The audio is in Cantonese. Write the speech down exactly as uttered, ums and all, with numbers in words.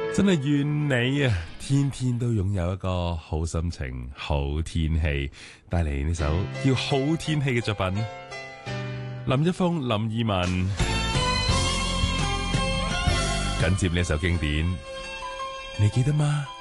真係願你啊，天天都擁有一個好心情、好天氣，帶嚟呢首叫《好天氣》嘅作品。林一峰、林二汶，緊接呢首經典，你記得嗎？